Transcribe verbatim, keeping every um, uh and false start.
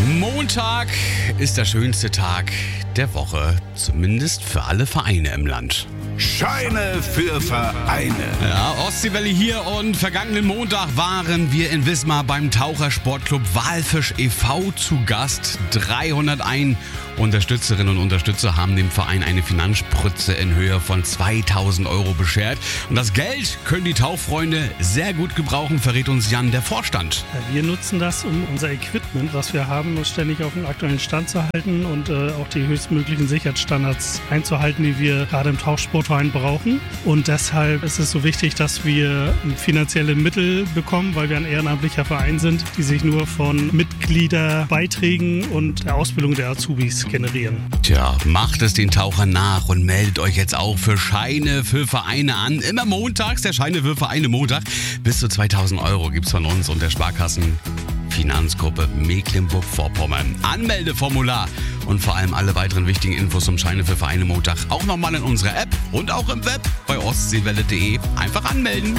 Montag ist der schönste Tag der Woche, zumindest für alle Vereine im Land. Scheine für Vereine. Ja, Ostseewelle hier und vergangenen Montag waren wir in Wismar beim Tauchersportclub Walfisch e V zu Gast. dreihunderteins Unterstützerinnen und Unterstützer haben dem Verein eine Finanzspritze in Höhe von zweitausend Euro beschert. Und das Geld können die Tauchfreunde sehr gut gebrauchen, verrät uns Jan, der Vorstand. Wir nutzen das, um unser Equipment, was wir haben, ständig auf den aktuellen Stand zu halten und äh, auch die höchstmöglichen Sicherheitsstandards einzuhalten, die wir gerade im Tauchsportverein brauchen. Und deshalb ist es so wichtig, dass wir finanzielle Mittel bekommen, weil wir ein ehrenamtlicher Verein sind, die sich nur von Mitgliederbeiträgen und der Ausbildung der Azubis generieren. Tja, macht es den Tauchern nach und meldet euch jetzt auch für Scheine für Vereine an. Immer montags, der Scheine für Vereine Montag. Bis zu zweitausend Euro gibt's von uns und der Sparkassen Finanzgruppe Mecklenburg-Vorpommern. Anmeldeformular und vor allem alle weiteren wichtigen Infos zum Scheine für Vereine Montag auch nochmal in unserer App und auch im Web bei ostseewelle punkt de. Einfach anmelden.